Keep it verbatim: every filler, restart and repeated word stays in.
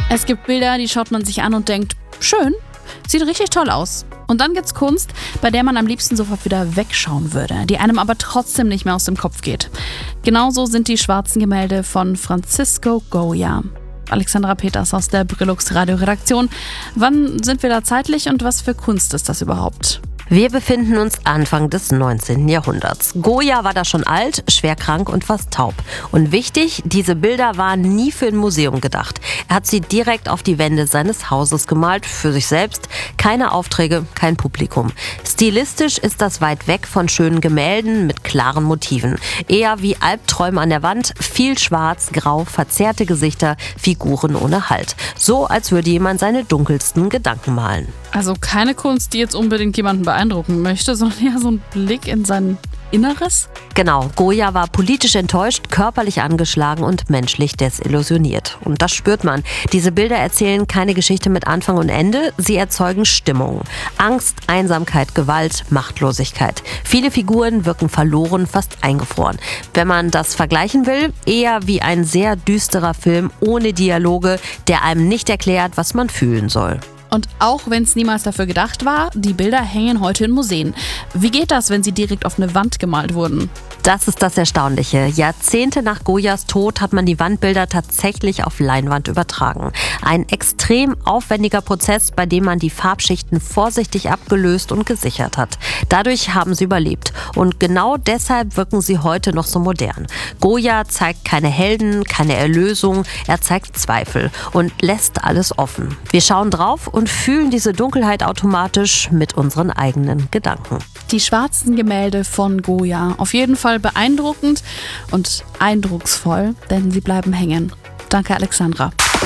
Es gibt Bilder, die schaut man sich an und denkt, schön, sieht richtig toll aus. Und dann gibt's Kunst, bei der man am liebsten sofort wieder wegschauen würde, die einem aber trotzdem nicht mehr aus dem Kopf geht. Genauso sind die schwarzen Gemälde von Francisco Goya. Alexandra Peters aus der Brillux Radioredaktion. Wann sind wir da zeitlich und was für Kunst ist das überhaupt? Wir befinden uns Anfang des neunzehnten Jahrhunderts. Goya war da schon alt, schwer krank und fast taub. Und wichtig, diese Bilder waren nie für ein Museum gedacht. Er hat sie direkt auf die Wände seines Hauses gemalt, für sich selbst. Keine Aufträge, kein Publikum. Stilistisch ist das weit weg von schönen Gemälden mit klaren Motiven. Eher wie Albträume an der Wand, viel schwarz, grau, verzerrte Gesichter, Figuren ohne Halt. So, als würde jemand seine dunkelsten Gedanken malen. Also keine Kunst, die jetzt unbedingt jemanden beeindrucken möchte, sondern eher so ein Blick in sein Inneres? Genau, Goya war politisch enttäuscht, körperlich angeschlagen und menschlich desillusioniert. Und das spürt man. Diese Bilder erzählen keine Geschichte mit Anfang und Ende, sie erzeugen Stimmung. Angst, Einsamkeit, Gewalt, Machtlosigkeit. Viele Figuren wirken verloren, fast eingefroren. Wenn man das vergleichen will, eher wie ein sehr düsterer Film ohne Dialoge, der einem nicht erklärt, was man fühlen soll. Und auch wenn es niemals dafür gedacht war, die Bilder hängen heute in Museen. Wie geht das, wenn sie direkt auf eine Wand gemalt wurden? Das ist das Erstaunliche. Jahrzehnte nach Goyas Tod hat man die Wandbilder tatsächlich auf Leinwand übertragen. Ein extrem aufwendiger Prozess, bei dem man die Farbschichten vorsichtig abgelöst und gesichert hat. Dadurch haben sie überlebt. Und genau deshalb wirken sie heute noch so modern. Goya zeigt keine Helden, keine Erlösung, er zeigt Zweifel und lässt alles offen. Wir schauen drauf und fühlen diese Dunkelheit automatisch mit unseren eigenen Gedanken. Die schwarzen Gemälde von Goya, auf jeden Fall beeindruckend und eindrucksvoll, denn sie bleiben hängen. Danke, Alexandra.